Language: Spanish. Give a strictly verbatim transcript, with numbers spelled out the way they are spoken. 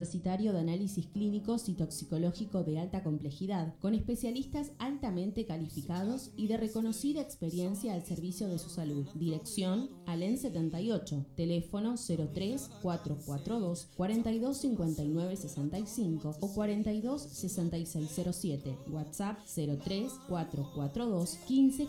universitario de análisis clínico citoxicológico de alta complejidad, con especialistas altamente calificados y de reconocida experiencia al servicio de su salud. Dirección: Alén setenta y ocho, teléfono cero tres, cuatro cuatro dos, cuatro dos cinco nueve seis cinco o cuatro dos, seis seis cero siete, WhatsApp cero tres, cuatro cuatro dos, uno cinco